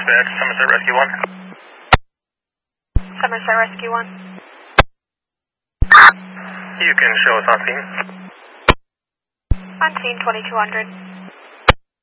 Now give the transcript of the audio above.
dispatch, Somerset Rescue 1. Somerset Rescue 1. You can show us on scene. On scene 2200.